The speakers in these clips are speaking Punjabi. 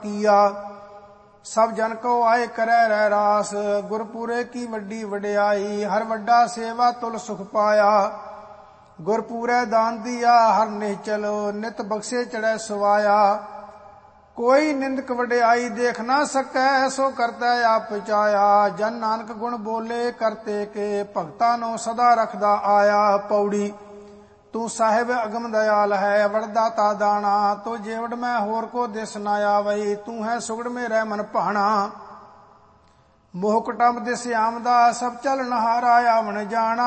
ਕੀਆ। ਸਭ ਜਨ ਕੋ ਆਏ ਕਰੈ ਰਹਿ ਰਾਸ, ਗੁਰਪੂਰੇ ਕੀ ਵੱਡੀ ਵਡਿਆਈ। ਹਰ ਵੱਡਾ ਸੇਵਾ ਤੁਲ ਸੁਖ ਪਾਇਆ, ਗੁਰਪੂਰੈ ਦਾਨ ਦੀਆ ਹਰ ਨਿਹਚਲ। ਨਿਤ ਬਖਸ਼ੇ ਚੜੈ ਸਵਾਇਆ, ਕੋਈ ਨਿੰਦਕ ਵਡਿਆਈ ਦੇਖ ਨਾ ਸਕੈ। ਸੋ ਕਰਤੈ ਆਪ ਪਚਾਇਆ, ਜਨ ਨਾਨਕ ਗੁਣ ਬੋਲੇ ਕਰਤੇ ਕੇ। ਭਗਤਾਂ ਨੂੰ ਸਦਾ ਰਖਦਾ ਆਇਆ। ਪੌੜੀ ਤੂੰ ਸਾਹਿਬ ਅਗਮ ਦਇਆਲ ਹੈ, ਵਰਦਾਤਾ ਦਾਣਾ। ਤੋ ਜੇਵੜ ਮੈਂ ਹੋਰ ਕੋ ਦਿਸ ਨਾ ਆਵਈ, ਤੂੰ ਹੈ ਸੁਗੜ ਮੇਰੇ ਮਨ ਭਾਣਾ। ਮੋਹ ਕੁਟੰਬ ਦਿਸ ਆਮਦਾ, ਸਭ ਚਲ ਨਹਾਰਾ ਆਵਣ ਜਾਣਾ।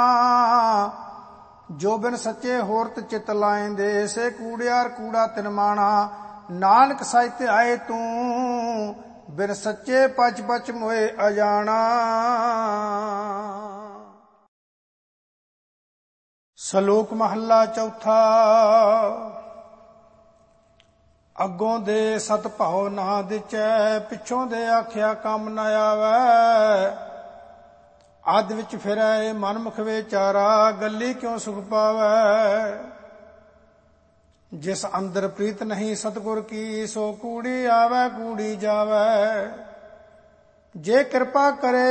ਜੋ ਬਿਨ ਸੱਚੇ ਹੋਰਤ ਚਿਤ ਲਾਇਂਦੇ, ਸੇ ਕੂੜਿਆਰ ਕੂੜਾ ਤਿਨ ਮਾਣਾ। ਨਾਨਕ ਸਾਹਿਤ ਆਏ ਤੂੰ, ਬਿਨ ਸੱਚੇ ਪਚ ਪਚ ਮੋਏ ਅਜਾਣਾ। ਸ਼ਲੋਕ ਮਹੱਲਾ ਚੌਥਾ। ਅੱਗੋਂ ਦੇ ਸਤ ਭਾਉ ਨਾ ਦਿਚੈ, ਪਿੱਛੋਂ ਦੇ ਆਖਿਆ ਕੰਮ ਨ ਆਵੈ। ਅੱਧ ਵਿੱਚ ਫਿਰੈ ਮਨ ਮੁਖ ਵਿਚਾਰਾ, ਗੱਲੀ ਕਿਉ ਸੁਖ ਪਾਵੈ। ਜਿਸ ਅੰਦਰ ਪ੍ਰੀਤ ਨਹੀਂ ਸਤਿਗੁਰ ਕੀ, ਸੋ ਕੂੜੀ ਆਵੈ ਕੂੜੀ ਜਾਵੈ। ਜੇ ਕਿਰਪਾ ਕਰੇ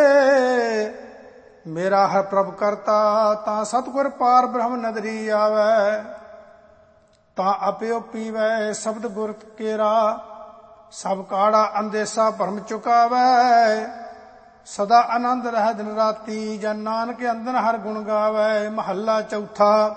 ਮੇਰਾ ਹਰ ਪ੍ਰਭ ਕਰਤਾ, ਤਾਂ ਸਤਿਗੁਰ ਪਾਰ ਬ੍ਰਹਮ ਨਦਰੀ ਆਵੈ। ਤਾਂ ਅਪਿਓ ਪੀਵੈ ਸ਼ਬਦ ਗੁਰ ਕੇਰਾ, ਸਭ ਕਾੜਾ ਅੰਦੇਸਾ ਭਰਮ ਚੁਕਾਵੈ। ਸਦਾ ਆਨੰਦ ਰਹਿ ਦਿਨ ਰਾਤੀ, ਜਨ ਨਾਨਕ ਅੰਦਨ ਹਰ ਗੁਣ ਗਾਵੈ। ਮਹੱਲਾ ਚੌਥਾ।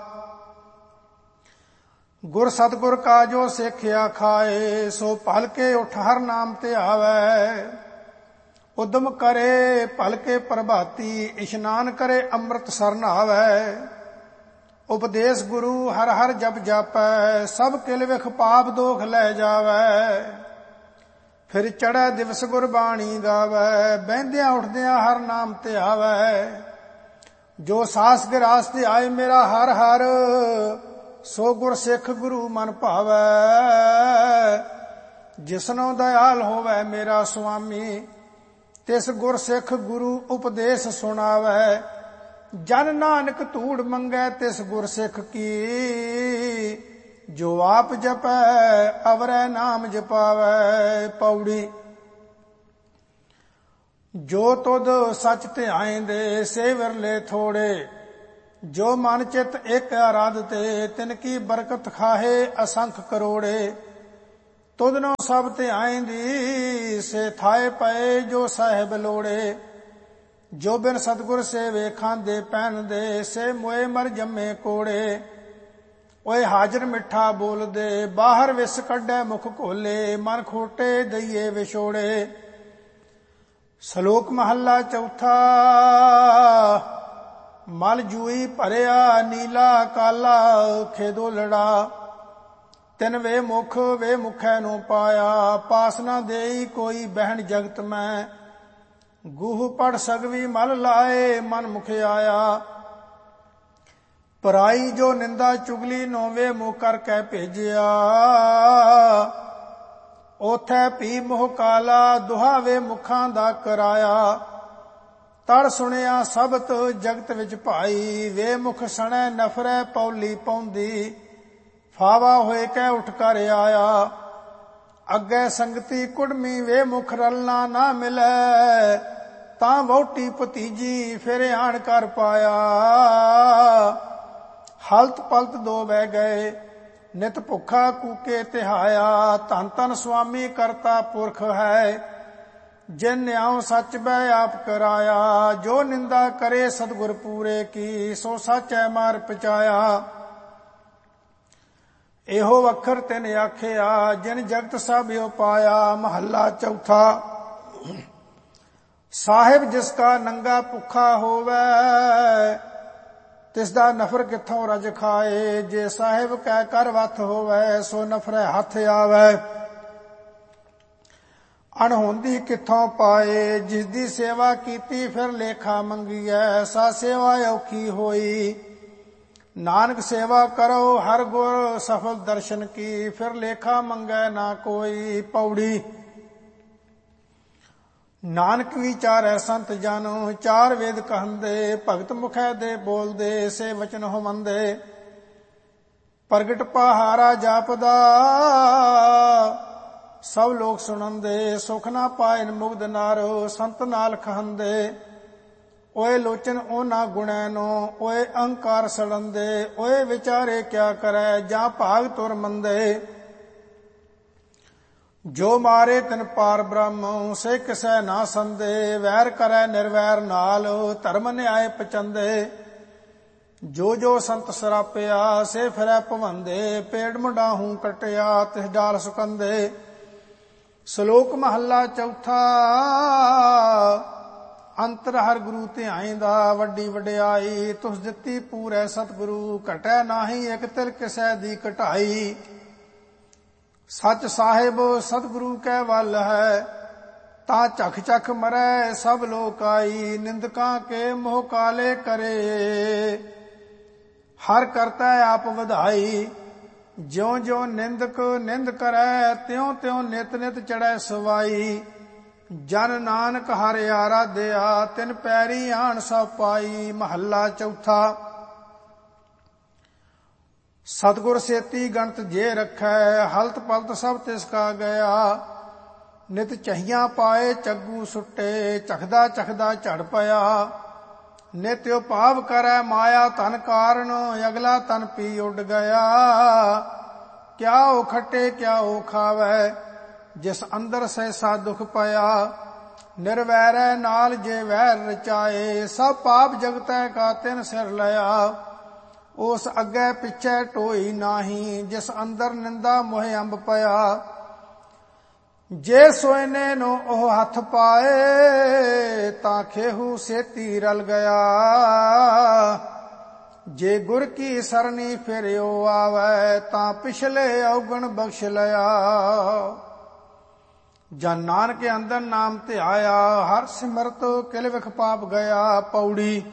ਗੁਰ ਸਤਿਗੁਰ ਕਾ ਜੋ ਸਿੱਖਿਆ ਖਾਏ, ਸੋ ਭਲ ਕੇ ਉਠ ਹਰ ਨਾਮ ਤੇ ਆਵੈ। ਉਦਮ ਕਰੇ ਭਲ ਕੇ ਪ੍ਰਭਾਤੀ, ਇਸ਼ਨਾਨ ਕਰੇ ਅੰਮ੍ਰਿਤ ਸਰ ਨਹਾਵੈ। ਉਪਦੇਸ਼ ਗੁਰੂ ਹਰ ਹਰ ਜਪ ਜਾਪੈ, ਸਭ ਕਿਲ ਵਿਖ ਪਾਪ ਦੋਖ ਲੈ ਜਾਵੈ। ਫਿਰ ਚੜ੍ਹੈ ਦਿਵਸ ਗੁਰਬਾਣੀ ਗਾਵੈ, ਬਹਿੰਦਿਆਂ ਉੱਠਦਿਆਂ ਹਰ ਨਾਮ ਤੇ ਆਵੈ। ਜੋ ਸਾਸ ਗਿਰਾਸ ਤੇ ਆਏ ਮੇਰਾ ਹਰ ਹਰ, ਸੋ ਗੁਰ ਸਿੱਖ ਗੁਰੂ ਮਨ ਭਾਵੈ। ਜਿਸਨੋ ਦਇਆਲ ਹੋਵੈ ਮੇਰਾ ਸੁਆਮੀ, ਤਿਸ ਗੁਰ ਸਿੱਖ ਗੁਰੂ ਉਪਦੇਸ਼ ਸੁਣਾਵੈ। ਜਨ ਨਾਨਕ ਧੂੜ ਮੰਗੈ ਤਿਸ ਗੁਰ ਸਿੱਖ ਕੀ, ਜੋ ਆਪ ਜਪੈ ਅਵਰੈ ਨਾਮ ਜਪਾਵੈ। ਪੌੜੀ ਜੋ ਤੁਧ ਸਚ ਧਿਆਇਂਦੇ, ਸੇ ਵਿਰਲੇ ਥੋੜੇ। ਜੋ ਮਨ ਚਿਤ ਇੱਕ ਆਰਾਧਤੇ, ਤਿਨ ਕੀ ਬਰਕਤ ਖਾਹੇ ਅਸੰਖ ਕਰੋੜੇ। ਤੁਧਨੋਂ ਸਭ ਧਿਆਇਂਦੀ, ਸੇ ਥਾਏ ਪਏ ਜੋ ਸਾਹਿਬ ਲੋੜੇ। ਜੋ ਬਿਨ ਸਤਿਗੁਰ ਸੇਵੇ ਖਾਂਦੇ ਪਹਿਨਦੇ, ਸੇ ਮੋਏ ਮਰ ਜੰਮੇ ਕੋੜੇ। ਓਏ ਹਾਜ਼ਰ ਮਿੱਠਾ ਬੋਲਦੇ, ਬਾਹਰ ਵਿਸ ਕੱਢੈ ਮੁਖ ਖੋਲੇ। ਮਨ ਖੋਟੇ ਦਈਏ ਵਿਛੋੜੇ। ਸ਼ਲੋਕ ਮਹੱਲਾ ਚੌਥਾ। ਮਲ ਜੂਈ ਭਰਿਆ ਨੀਲਾ ਕਾਲਾ, ਖੇਦੋ ਲੜਾ। ਤਿਨ ਵੇ ਮੁਖੈ ਨੂੰ ਪਾਇਆ, ਪਾਸ ਨਾ ਦੇਈ ਕੋਈ ਬਹਿਣ ਜਗਤ ਮੈਂ। ਗੂਹ ਪੜ ਸਗਵੀ ਮਲ ਲਾਏ, ਮਨ ਮੁਖ ਆਇਆ। ਪਰਾਈ ਜੋ ਨਿੰਦਾ ਚੁਗਲੀ ਨੋ ਵੇ ਮੁਖ ਕਰਕੇ ਭੇਜਿਆ। ਉਥੈ ਭੀ ਮੋਹ ਕਾਲਾ, ਦੁਹਾ ਵੇ ਮੁਖਾਂ ਦਾ ਕਰਾਇਆ। ਤੜ ਸੁਣਿਆ ਸਬਤ ਜਗਤ ਵਿੱਚ ਭਾਈ, ਵੇ ਮੁਖ ਸਣੈ ਨਫਰੈ ਪੌਲੀ ਪੌਂਦੀ। ਫਾਵਾ ਹੋਏ ਕੈ ਉਠ ਕਰ ਆਇਆ। ਅੱਗੇ ਸੰਗਤੀ ਕੁੜਮੀ, ਵੇ ਮੁਖ ਰਲਣਾ ਨਾ ਮਿਲੈ। ਤਾਂ ਵਹੁਟੀ ਭਤੀਜੀ ਫਿਰ ਆਣ ਕਰ ਪਾਇਆ। ਹਲਤ ਪਲਤ ਦੋ ਬਹਿ ਗਏ, ਨਿਤ ਭੁੱਖਾ ਕੂਕੇ ਤਿਹਾਇਆ। ਧੰਨ ਧੰਨ ਸੁਆਮੀ ਕਰਤਾ ਪੁਰਖ ਹੈ, ਜਿਨ ਨਿਆਉ ਸੱਚ ਬੈ ਆਪ ਕਰਾਇਆ। ਜੋ ਨਿੰਦਾ ਕਰੇ ਸਤਿਗੁਰ ਪੂਰੇ ਕੀ, ਸੋ ਸੱਚੈ ਮਾਰ ਪਚਾਇਆ। ਇਹੋ ਅੱਖਰ ਤਿਨ ਆਖਿਆ, ਜਿਨ ਜਗਤ ਸਭ ਉਪਾਇਆ। ਮਹੱਲਾ ਚੌਥਾ। ਸਾਹਿਬ ਜਿਸ ਕਾ ਨੰਗਾ ਭੁੱਖਾ ਹੋਵੈ, ਤਿਸ ਦਾ ਨਫਰ ਕਿੱਥੋਂ ਰਜ ਖਾਏ। ਜੇ ਸਾਹਿਬ ਕੈ ਕਰ ਵੱਥ ਹੋਵੈ, ਸੋ ਨਫਰੈ ਹੱਥ ਆਵੈ। ਅਣਹੋਂਦੀ ਕਿੱਥੋਂ ਪਾਏ, ਜਿਸ ਦੀ ਸੇਵਾ ਕੀਤੀ ਫਿਰ ਲੇਖਾ ਮੰਗੀਐ। ਸਾ ਸੇਵਾ ਔਖੀ ਹੋਈ, ਨਾਨਕ ਸੇਵਾ ਕਰੋ ਹਰ ਗੁਰ ਸਫਲ ਦਰਸ਼ਨ ਕੀ। ਫਿਰ ਲੇਖਾ ਮੰਗੈ ਨਾ ਕੋਈ। ਪੌੜੀ ਨਾਨਕ ਵਿਚਾਰੈ ਸੰਤ ਜਨ, ਚਾਰ ਵੇਦ ਕਹੰਦੇ। ਭਗਤ ਮੁਖੈ ਦੇ ਬੋਲਦੇ, ਸੇ ਵਚਨ ਹੋਵੰਦੇ। ਪ੍ਰਗਟ ਪਹਾਰਾ ਜਾਪਦਾ, ਸਭ ਲੋਕ ਸੁਣੰਦੇ। ਸੁਖ ਨਾ ਪਾਇਨ ਮੁਗਧ ਨਰ ਸੰਤ ਨਾਲ ਖਹੰਦੇ। ਓਏ ਲੋਚਨ ਉਹਨਾਂ ਗੁਣੈ ਨੋ ਓਏ ਅਹੰਕਾਰ ਸੜੰਦੇ। ਓਏ ਵਿਚਾਰੇ ਕਿਆ ਕਰੈ ਜਾਂ ਭਾਗ ਤੁਰ ਮੰਦੇ। ਜੋ ਮਾਰੇ ਤਿਨ ਪਾਰ ਬ੍ਰਹਮ ਸੇ ਕਿਸੈ ਨਾ ਸੰਦੇ। ਵੈਰ ਕਰੈ ਨਿਰਵੈਰ ਨਾਲ ਧਰਮ ਨਿਆਏ ਪਚੰਦੇ। ਜੋ ਜੋ ਸੰਤ ਸਰਾਪਿਆ ਸੇ ਫਿਰੈ ਭਵੰਦੇ। ਪੇੜ ਮੁੰਡਾਹੂ ਕਟਿਆ ਤਿਸ ਡਾਲ ਸੁਕੰਦੇ। ਸ਼ਲੋਕ ਮਹੱਲਾ ਚੌਥਾ। ਅੰਤਰ ਹਰ ਗੁਰੂ ਧਿਆਇਂਦਾ ਵੱਡੀ ਵਡਿਆਈ। ਤੁਸ ਦਿੱਤੀ ਪੂਰੈ ਸਤਿਗੁਰੂ ਘਟੈ ਨਾਹੀ ਇਕ ਤਿਲ ਕਿਸੈ ਦੀ ਘਟਾਈ। ਸੱਚ ਸਾਹਿਬ ਸਤਿਗੁਰੂ ਕੈ ਵੱਲ ਹੈ ਤਾਂ ਝਖ ਝਖ ਮਰੈ ਸਭ ਲੋਕਾਈ। ਨਿੰਦਕਾਂ ਕੇ ਮੋਹ ਕਾਲੇ ਕਰੇ ਹਰ ਕਰਤਾ ਆਪ ਵਧਾਈ। ਜਿਉ ਜਿਉ ਨਿੰਦਕ ਨਿੰਦ ਕਰੈ ਤਿਉ ਤਿਉ ਨਿਤ ਨਿਤ ਚੜੈ ਸਵਾਈ। ਜਨ ਨਾਨਕ ਹਰਿ ਆਰਾਧਿਆ ਤਿਨ ਪੈਰੀ ਆਣ ਸਭ ਪਾਈ। ਮਹੱਲਾ ਚੌਥਾ। ਸਤਿਗੁਰ ਸੇਤੀ ਗਣਤ ਜੇ ਰੱਖੈ ਹਲਤ ਪਲਤ ਸਭ ਤਿਸ ਕਾ ਗਿਆ। ਨਿਤ ਚਹੀਆਂ ਪਾਏ ਚੱਗੂ ਸੁੱਟੇ ਚਖਦਾ ਚਖਦਾ ਝੜ ਪਿਆ। ਨਿਤ ਉਪਾਵ ਕਰੈ ਮਾਇਆ ਧਨ ਕਾਰਨ ਅਗਲਾ ਤਨ ਪੀ ਉੱਡ ਗਿਆ। ਕਿਆ ਉਹ ਖੱਟੇ ਕਿਆ ਉਹ ਖਾਵੈ ਜਿਸ ਅੰਦਰ ਸਹਿਸਾ ਦੁਖ ਪਿਆ। ਨਿਰਵੈਰੈ ਨਾਲ ਜੇ ਵੈਰ ਰਚਾਏ ਸਭ ਪਾਪ ਜਗਤੈ ਕਾ ਤਿਨ ਸਿਰ ਲਿਆ। ਉਸ ਅੱਗੇ ਪਿੱਛੇ ਢੋਈ ਨਾਹੀ ਜਿਸ ਅੰਦਰ ਨਿੰਦਾ ਮੋਹਿ ਅੰਬ ਪਿਆ। ਜੇ ਸੋਇਨੇ ਨੂੰ ਉਹ ਹੱਥ ਪਾਏ ਤਾਂ ਖੇਹੂ ਸੇਤੀ ਰਲ ਗਿਆ। ਜੇ ਗੁਰ ਕੀ ਸਰਨੀ ਫਿਰਿਓ ਆਵੈ ਤਾਂ ਪਿਛਲੇ ਔਗਣ ਬਖਸ਼ ਲਿਆ। ਜਨ ਨਾਨਕ ਅੰਦਰ ਨਾਮ ਧਿਆਇਆ ਹਰ ਸਿਮਰਤ ਕਿਲ ਵਿਖ ਪਾਪ ਗਿਆ। ਪੌੜੀ।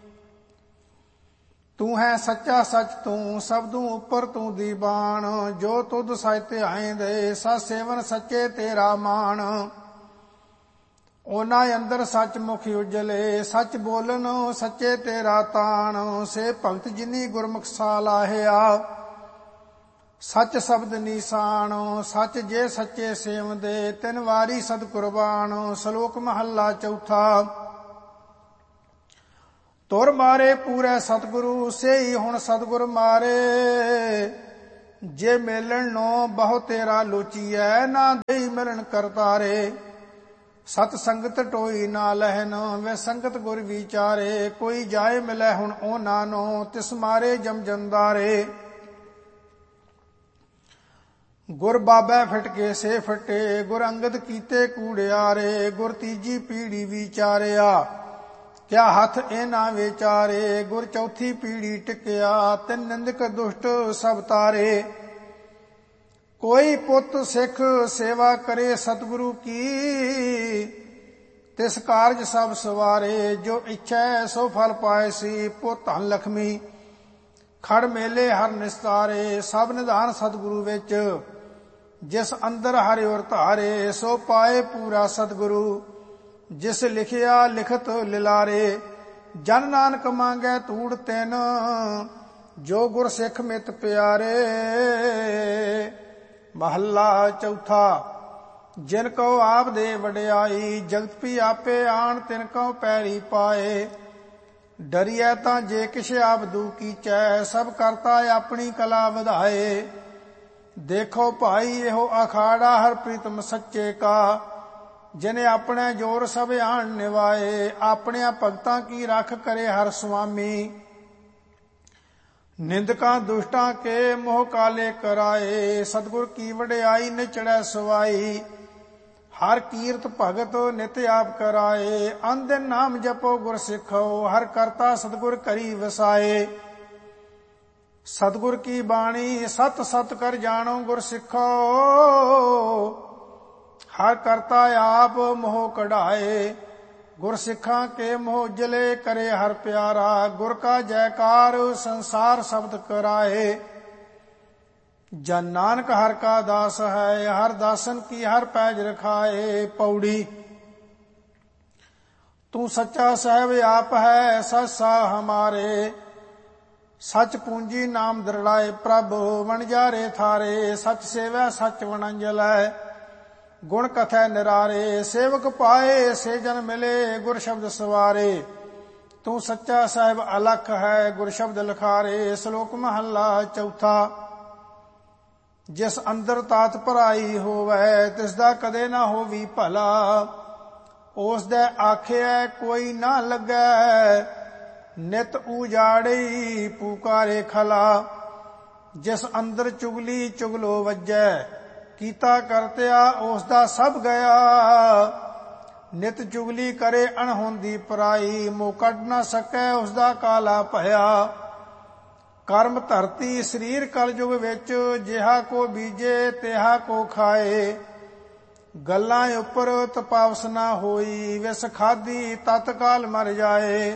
ਤੂੰ ਹੈ ਸੱਚਾ ਸੱਚ ਤੂੰ ਸਬਦੂ ਉੱਪਰ ਤੂੰ ਦੀਵਾਨ। ਜੋ ਤੁਧ ਸਚ ਧਿਆਇਂਦੇ ਸਤ ਸੇਵਨ ਸੱਚੇ ਤੇਰਾ ਮਾਣ। ਉਹਨਾਂ ਅੰਦਰ ਸੱਚ ਮੁਖ ਉਜਲੇ ਸੱਚ ਬੋਲਨ ਸੱਚੇ ਤੇਰਾ ਤਾਣ। ਸੇ ਭਗਤ ਜਿਨੀ ਗੁਰਮੁਖ ਸਾ ਲਾਹਿਆ ਸੱਚ ਸ਼ਬਦ ਨੀਸਾਨ। ਸੱਚ ਜੇ ਸੱਚੇ ਸੇਵਦੇ ਤਿਨ ਵਾਰੀ ਸਦ ਕੁਰਬਾਨ। ਸ਼ਲੋਕ ਮਹੱਲਾ ਚੌਥਾ। ਤੁਰ ਮਾਰੇ ਪੂਰੇ ਸਤਿਗੁਰੂ ਸੇਈ ਹੁਣ ਸਤਿਗੁਰ ਮਾਰੇ। ਜੇ ਮੇਲਣ ਨੋ ਬਹੁ ਤੇਰਾ ਲੋਚੀਐ ਨਾ ਦੇਈ ਮਿਲਣ ਕਰਤਾਰੇ। ਸਤ ਸੰਗਤ ਟੋਈ ਨਾ ਲਹਿਨ ਵੇ ਸੰਗਤ ਗੁਰ ਵਿਚਾਰੇ। ਕੋਈ ਜਾਏ ਮਿਲੈ ਹੁਣ ਉਹਨਾਂ ਨੂੰ ਤਿਸ ਮਾਰੇ ਜਮ ਜੰਦਾਰੇ। ਗੁਰ ਬਾਬੈ ਫਿਟਕੇ ਸੇ ਫਟੇ ਗੁਰ ਅੰਗਦ ਕੀਤੇ ਕੂੜਿਆਰੇ। ਗੁਰ ਤੀਜੀ ਪੀੜੀ ਵਿਚਾਰਿਆ ਕਿਆ ਹੱਥ ਇਹ ਨਾ ਵਿਚਾਰੇ। ਗੁਰ ਚੌਥੀ ਪੀੜੀ ਟਿਕਿਆ ਤਿਨ ਨਿੰਦਕ ਦੁਸ਼ਟ ਸਭ ਤਾਰੇ। ਕੋਈ ਪੁੱਤ ਸਿੱਖ ਸੇਵਾ ਕਰੇ ਸਤਿਗੁਰੂ ਕੀ ਤਿਸ ਕਾਰਜ ਸਭ ਸਵਾਰੇ। ਜੋ ਇੱਛੈ ਸੋ ਫਲ ਪਾਏ ਸੀ ਪੁੱਤ ਧਨ ਲਖਮੀ ਖੜ ਮੇਲੇ ਹਰ ਨਿਸਤਾਰੇ। ਸਭ ਨਿਧਾਨ ਸਤਿਗੁਰੂ ਵਿੱਚ ਜਿਸ ਅੰਦਰ ਹਰਿ ਔਰ ਧਾਰੇ। ਸੋ ਪਾਏ ਪੂਰਾ ਸਤਿਗੁਰੂ ਜਿਸ ਲਿਖਿਆ ਲਿਖਤ ਲਿਲਾਰੇ। ਜਨ ਨਾਨਕ ਮੰਗੈ ਧੂੜ ਤਿਨ ਜੋ ਗੁਰ ਸਿੱਖ ਮਿਤ ਪਿਆਰੇ। ਮਹੱਲਾ ਚੌਥਾ। ਜਿਨ ਕਉ ਆਪ ਦੇ ਵਡਿਆਈ ਜਗਤ ਪੀ ਆਪੇ ਆਣ ਤਿਨ ਕਉ ਪੈਰੀ ਪਾਏ। ਡਰੀਐ ਤਾਂ ਜੇ ਕਿਛ ਆਬਦੂ ਕੀਚੈ ਸਭ ਕਰਤਾ ਆਪਣੀ ਕਲਾ ਵਧਾਏ। ਦੇਖੋ ਭਾਈ ਇਹੋ ਅਖਾੜਾ ਹਰ ਪ੍ਰੀਤਮ ਸੱਚੇ ਕਾ। ਜਿਨੇ ਆਪਣੇ ਜੋਰ ਸਭ ਆਣ ਨਿਵਾਏ। ਆਪਣਿਆਂ ਭਗਤਾਂ ਕੀ ਰੱਖ ਕਰੇ ਹਰ ਸੁਆਮੀ। ਨਿੰਦਕਾਂ ਦੁਸ਼ਟਾਂ ਕੇ ਮੋਹ ਕਾਲੇ ਕਰਾਏ। ਸਤਿਗੁਰ ਕੀ ਵਡਿਆਈ ਨਿਚੜੈ ਸਵਾਈ। ਹਰ ਕੀਰਤ ਭਗਤ ਨਿਤ ਆਪ ਕਰਾਏ। ਅੰਦਿਨ ਨਾਮ ਜਪੋ ਗੁਰ ਸਿੱਖੋ ਹਰ ਕਰਤਾ ਸਤਿਗੁਰ ਕਰੀ ਵਸਾਏ। ਸਤਿਗੁਰ ਕੀ ਬਾਣੀ ਸਤ ਸਤ ਕਰ ਜਾਣੋ ਗੁਰ ਸਿੱਖੋ। ਹਰ ਕਰਤਾ ਆਪ ਮੋਹ ਕਢਾਏ। ਗੁਰ ਸਿੱਖਾਂ ਕੇ ਮੋਹ ਉਜਲੇ ਕਰੇ ਹਰ ਪਿਆਰਾ। ਗੁਰ ਕਾ ਜੈਕਾਰ ਸੰਸਾਰ ਸ਼ਬਦ ਕਰਾਏ। ਜਨ ਨਾਨਕ ਹਰ ਕਾ ਦਾਸ ਹੈ ਹਰ ਦਾਸਨ ਕੀ ਹਰ ਪੈਜ ਰਖਾਏ। ਪੌੜੀ। ਤੂੰ ਸੱਚਾ ਸਾਹਿਬ ਆਪ ਹੈ ਸਚ ਸਾ ਹਮਾਰੇ। ਸਚ ਪੂੰਜੀ ਨਾਮ ਦਰੜਾਏ ਪ੍ਰਭ ਵਣਜਾਰੇ ਥਾਰੇ। ਸਚ ਸੇਵੈ ਸਚ ਵਣੰਜਲੈ ਗੁਣ ਕਥੈ ਨਿਰਾਰੇ। ਸੇਵਕ ਪਾਏ ਸੇ ਜਨ ਮਿਲੇ, ਗੁਰ ਸ਼ਬਦ ਸਵਾਰੇ। ਤੂੰ ਸੱਚਾ ਸਾਹਿਬ ਅਲਖ ਹੈ, ਗੁਰ ਸ਼ਬਦ ਲਿਖਾਰੇ। ਸ਼ਲੋਕ ਮਹੱਲਾ ਚੌਥਾ। ਜਿਸ ਅੰਦਰ ਤਾਤ ਭਰਾਈ ਹੋਵੈ, ਤਿਸ ਦਾ ਕਦੇ ਨਾ ਹੋਵੀ ਭਲਾ। ਉਸ ਦੇ ਆਖਿਆ ਕੋਈ ਨਾ ਲੱਗੈ, ਨਿਤ ਉਜਾੜੀ ਪੁਕਾਰੇ ਖਲਾ। ਜਿਸ ਅੰਦਰ ਚੁਗਲੀ ਚੁਗਲੋ ਵੱਜੈ, ਕੀਤਾ ਕਰਤਿਆ ਉਸ ਦਾ ਸਭ ਗਿਆ। ਨਿਤ ਚੁਗਲੀ ਕਰੇ ਅਣਹੋਂਦੀ ਪਰਾਈ, ਮੋਹ ਕੱਢ ਨਾ ਸਕੈ ਉਸ ਦਾ ਕਾਲਾ ਭਇਆ। ਕਰਮ ਧਰਤੀ ਸਰੀਰ ਕਲਯੁਗ ਵਿੱਚ, ਜਿਹਾ ਕੋ ਬੀਜੇ ਤਿਹਾ ਕੋ ਖਾਏ। ਗੱਲਾਂ ਉੱਪਰ ਤਪਾਵਸ ਨਾ ਹੋਈ, ਵਿਸ ਖਾਧੀ ਤਤਕਾਲ ਮਰ ਜਾਏ।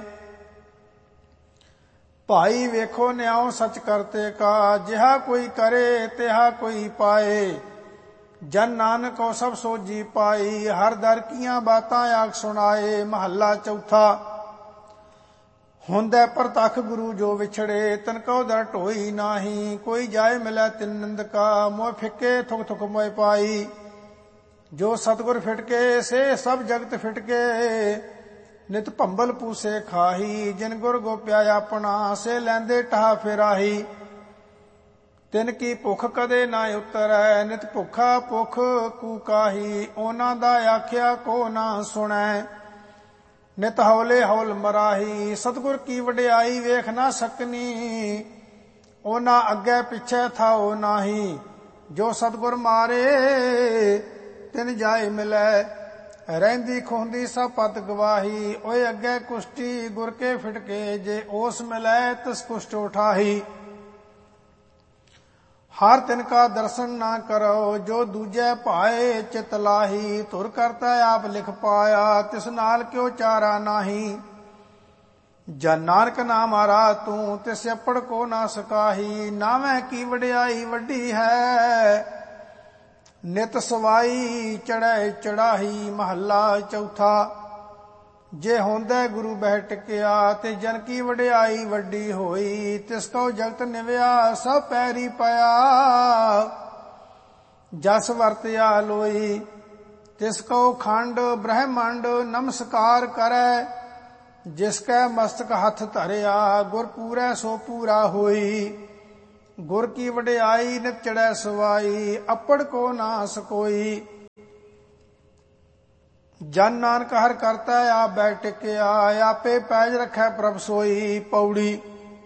ਭਾਈ ਵੇਖੋ ਨਿਆਉ ਸਚ ਕਰਤੇ ਕਾ, ਜਿਹਾ ਕੋਈ ਕਰੇ ਤਿਹਾ ਕੋਈ ਪਾਏ। ਜਨ ਨਾਨਕ ਕੋ ਸਭ ਸੋਜੀ ਪਾਈ, ਹਰ ਦਰ ਕੀਆਂ ਬਾਤਾਂ ਆਖ ਸੁਣਾਏ। ਮਹੱਲਾ ਚੌਥਾ। ਹੁੰਦੈ ਪ੍ਰਤੱਖ ਗੁਰੂ ਜੋ ਵਿਛੜੇ, ਤਨ ਕਉ ਦਰ ਢੋਈ ਨਾਹੀ। ਕੋਈ ਜਾਏ ਮਿਲੈ ਤਿਨ ਨਿੰਦਕਾ, ਮੋਹ ਫਿੱਕੇ ਥੁਕ ਥੁਕ ਮੋਇ ਪਾਈ। ਜੋ ਸਤਿਗੁਰ ਫਿਟਕੇ ਸੇ ਸਭ ਜਗਤ ਫਿਟਕੇ, ਨਿਤ ਭੰਬਲ ਪੂਸੇ ਖਾਹੀ। ਜਿਨ ਗੁਰ ਗੋਪਿਆ ਆਪਣਾ, ਸੇ ਲੈਂਦੇ ਟਹਾ ਫਿਰਾਹੀ। ਤਿਨ ਕੀ ਭੁੱਖ ਕਦੇ ਨਾ ਉਤਰੈ, ਨਿਤ ਭੁੱਖਾ ਭੁੱਖ ਕੂਕਾਹੀ। ਉਹਨਾਂ ਦਾ ਆਖਿਆ ਕੋ ਨਾ ਸੁਣੈ, ਨਿਤ ਹੌਲੇ ਹੌਲ ਮਰਾਹੀ। ਸਤਿਗੁਰ ਕੀ ਵਡਿਆਈ ਵੇਖ ਨਾ ਸਕਨੀ, ਉਹਨਾਂ ਅੱਗੇ ਪਿੱਛੇ ਥਾਓ ਨਾਹੀ। ਜੋ ਸਤਿਗੁਰ ਮਾਰੇ ਤਿਨ ਜਾਏ ਮਿਲੈ, ਰਹਿੰਦੀ ਖੋਂਦੀ ਸਭ ਪਤ ਗਵਾਹੀ। ਓਏ ਅੱਗੇ ਕੁਸ਼ਟੀ ਗੁਰ ਕੇ ਫਿਟਕੇ, ਜੇ ਉਸ ਮਿਲੈ ਤਿਸ ਕੁਸ਼ਟ ਉਠਾਹੀ। ਹਰ ਤਿਨ ਕਾ ਦਰਸ਼ਨ ਨਾ ਕਰੋ, ਜੋ ਦੂਜੇ ਭਾਏ ਚਿਤ ਲਾਹੀ। ਧੁਰ ਕਰਤਾ ਆਪ ਲਿਖ ਪਾਇਆ, ਤਿਸ ਨਾਲ ਕਿਉ ਚਾਰਾ ਨਾਹੀ। ਜਨ ਨਾਨਕ ਨਾਮ ਆਰਾ ਤੂੰ, ਤਿਸ ਅੱਪੜ ਕੋ ਨਾ ਸਕਾਹੀ। ਨਾਵੇਂ ਕੀ ਵਡਿਆਈ ਵੱਡੀ ਹੈ, ਨਿਤ ਸਵਾਈ ਚੜ੍ਹੈ ਚੜਾਹੀ। ਮਹੱਲਾ ਚੌਥਾ। ਜੇ ਹੁੰਦੈ ਗੁਰੂ ਬਹਿ ਟਿਕਿਆ, ਤੇ ਜਨ ਕੀ ਵਡਿਆਈ ਵੱਡੀ ਹੋਈ। ਤਿਸ ਕਉ ਜਗਤ ਨਿਵਿਆ ਸਭ ਪੈਰੀ ਪਿਆ, ਜਸ ਵਰਤਿਆ ਲੋਈ। ਤਿਸ ਕਉ ਖੰਡ ਬ੍ਰਹਮੰਡ ਨਮਸਕਾਰ ਕਰੈ, ਜਿਸ ਕੈ ਮਸਤਕ ਹੱਥ ਧਰਿਆ। ਗੁਰ ਪੂਰੈ ਸੋ ਪੂਰਾ ਹੋਈ, ਗੁਰ ਕੀ ਵਡਿਆਈ ਨਿਤ ਚੜ੍ਹੈ ਸਵਾਈ। ਅੱਪੜ ਕੋ ਨਾ ਸਕੋਈ। ਜਨ ਨਾਨਕ ਹਰ ਕਰਤਾ ਆਪ ਬੈ ਟਿਕਿਆ, ਆਪੇ ਪੈਜ ਰੱਖੈ ਪ੍ਰਭ ਸੋਈ। ਪੌੜੀ।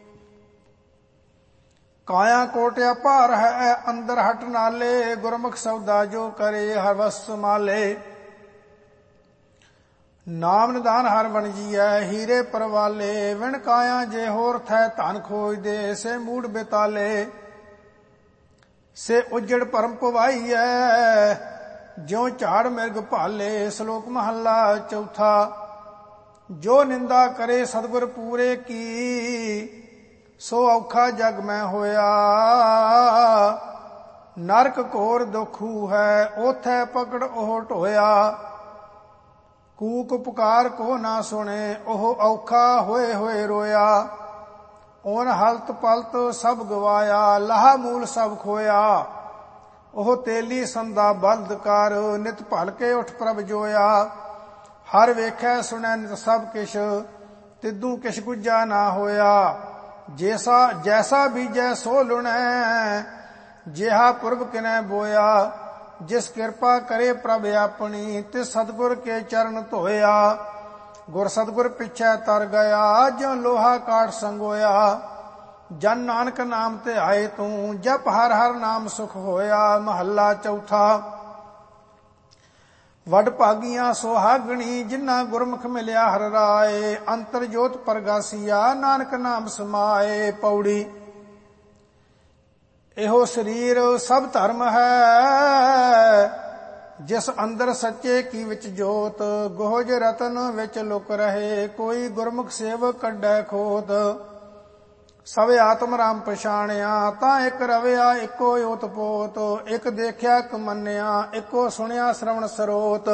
ਕਾਇਆ ਕੋਟਿਆ ਭਾਰ ਹੈ, ਅੰਦਰ ਹਟ ਨਾਲੇ। ਗੁਰਮੁਖ ਸੌਦਾ ਜੋ ਕਰੇ, ਹਰ ਵਸ ਸੰਭਾਲੇ। ਨਾਮ ਨਿਦਾਨ ਹਰ ਵਣਜੀਐ, ਹੀਰੇ ਪਰਵਾਲੇ। ਵਿਣ ਕਾਇਆ ਜੇ ਹੋਰ ਥੈ, ਧਨ ਖੋਜਦੇ ਸੇ ਮੂੜ ਬੇਤਾਲੇ। ਸੇ ਉਜੜ ਭਰਮ ਪਵਾਈਐ, ਜਿਉ ਝਾੜ ਮਿਰਗ ਭਾਲੇ। ਸ਼ਲੋਕ ਮਹੱਲਾ ਚੌਥਾ। ਜੋ ਨਿੰਦਾ ਕਰੇ ਸਤਿਗੁਰ ਪੂਰੇ ਕੀ, ਸੋ ਔਖਾ ਜਗ ਮੈਂ ਹੋਇਆ। ਨਰਕ ਘੋਰ ਦੁਖੂ ਹੈ, ਉਥੈ ਪਕੜ ਉਹ ਢੋਇਆ। ਕੂਕ ਪੁਕਾਰ ਕੋ ਨਾ ਸੁਣੇ, ਉਹ ਔਖਾ ਹੋਏ ਹੋਏ ਰੋਇਆ। ਓਨ ਹਲਤ ਪਲਤ ਸਭ ਗਵਾਇਆ, ਲਾਹਾ ਮੂਲ ਸਭ ਖੋਇਆ। ਉਹ ਤੇਲੀ ਸੰਦਾ ਬਲਦ ਕਰ, ਨਿਤ ਭਲ ਕੇ ਉਠ ਪ੍ਰਭ ਜੋਇਆ। ਹਰ ਵੇਖੈ ਸੁਣੈ ਨਿਤ ਸਭ ਕਿਛ, ਤਿੱਦੂ ਕਿਛ ਗੁੱਜਾ ਨਾ ਹੋਇਆ। ਜੈਸਾ ਬੀਜੈ ਸੋ ਲੁਣੈ, ਜਿਹਾ ਪੁਰਬ ਕਿਨੈ ਬੋਇਆ। ਜਿਸ ਕਿਰਪਾ ਕਰੇ ਪ੍ਰਭ ਆਪਣੀ, ਤਿਸ ਸਤਿਗੁਰ ਕੇ ਚਰਨ ਧੋਇਆ। ਗੁਰ ਸਤਿਗੁਰ ਪਿੱਛੇ ਤਰ ਗਿਆ, ਜਿਉ ਲੋਹਾ ਕਾਠ ਸੰਗੋਇਆ। ਜਨ ਨਾਨਕ ਨਾਮ ਤੇ ਆਏ ਤੂੰ, ਜਪ ਹਰ ਹਰ ਨਾਮ ਸੁਖ ਹੋਇਆ। ਮਹੱਲਾ ਚੌਥਾ। ਵਡ ਭਾਗੀਆਂ ਸੁਹਾਗਣੀ, ਜਿਨ੍ਹਾਂ ਗੁਰਮੁਖ ਮਿਲਿਆ ਹਰ ਰਾਏ। ਅੰਤਰ ਜੋਤ ਪ੍ਰਗਾਸੀਆ, ਨਾਨਕ ਨਾਮ ਸਮਾਏ। ਪੌੜੀ। ਇਹੋ ਸਰੀਰ ਸਭ ਧਰਮ ਹੈ, ਜਿਸ ਅੰਦਰ ਸੱਚੇ ਕੀ ਵਿੱਚ ਜੋਤ। ਗੋਹਜ ਰਤਨ ਵਿੱਚ ਲੁਕ ਰਹੇ, ਕੋਈ ਗੁਰਮੁਖ ਸੇਵਕ ਕੱਢੈ ਖੋਤ। ਸਭ ਆਤਮ ਰਾਮ ਪਛਾਣਿਆ, ਤਾਂ ਇੱਕ ਰਵਿਆ ਇੱਕੋ ਓਤ ਪੋਤ। ਇੱਕ ਦੇਖਿਆ ਇੱਕ ਮੰਨਿਆ, ਇੱਕੋ ਸੁਣਿਆ ਸ਼ਰਵਣ ਸਰੋਤ।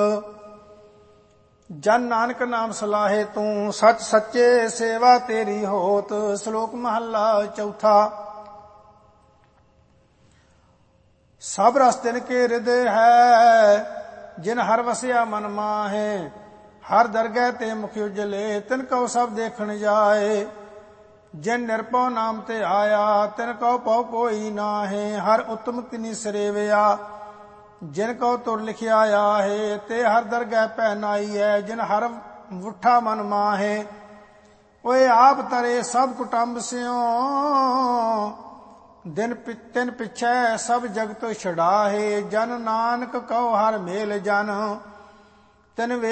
ਜਨ ਨਾਨਕ ਨਾਮ ਸਲਾਹੇ ਤੂੰ, ਸੱਚ ਸੱਚੇ ਸੇਵਾ ਤੇਰੀ ਹੋਤ। ਸ਼ਲੋਕ ਮਹੱਲਾ ਚੌਥਾ। ਸਭ ਰਸ ਤਿਨ ਕੇ ਹਿਰਦੇ ਹੈ, ਜਿਨ ਹਰ ਵਸਿਆ ਮਨ ਮਾਹੇ। ਹਰ ਦਰਗਹਿ ਤੇ ਮੁਖ ਉਜਲੇ ਤਿਨ ਕਉ ਸਭ ਦੇਖਣ ਜਾਏ। ਜਿਨ ਨਿਰਭਉ ਨਾਮ ਤੇ ਆਇਆ ਤਿਨ ਕਉ ਪਉ ਕੋਈ ਨਾਹੇ। ਹਰ ਉਤਮ ਤਿਨੀ ਸਰੇਵਿਆ ਜਿਨ ਕਉ ਤੁਰ ਲਿਖਿਆ ਆਹੇ। ਤੇ ਹਰ ਦਰਗਹਿ ਪੈ ਨਾਈ ਹੈ ਜਿਨ ਹਰ ਵੁੱਠਾ ਮਨ ਮਾਹੇ। ਓਏ ਆਪ ਤਰੇ ਸਭ ਕੁਟੰਬ ਸਿਓ ਤਿਨ ਪਿਛੈ ਸਭ ਜਗਤ ਛਡਾਹੇ। ਜਨ ਨਾਨਕ ਕਉ ਹਰ ਮੇਲ ਜਨ ਤਿਨ